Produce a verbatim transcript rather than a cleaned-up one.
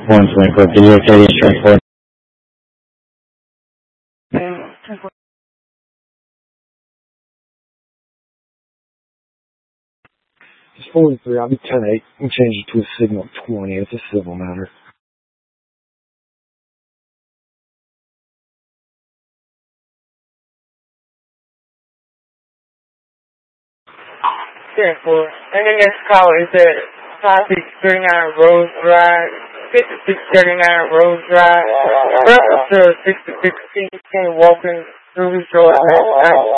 one twenty-four, video Katie twenty-four. It's forty-three, I'll be ten eight and change it to a signal twenty. It's a civil matter. ten four. And the next call is at five six three nine Rose Drive, fifty-six thirty-nine Rose Drive, reference to sixty-six Walking through Georgia.